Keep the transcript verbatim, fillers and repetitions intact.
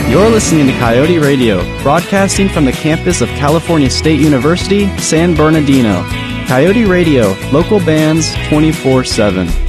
You're listening to Coyote Radio, broadcasting from the campus of California State University, San Bernardino. Coyote Radio, local bands twenty-four seven.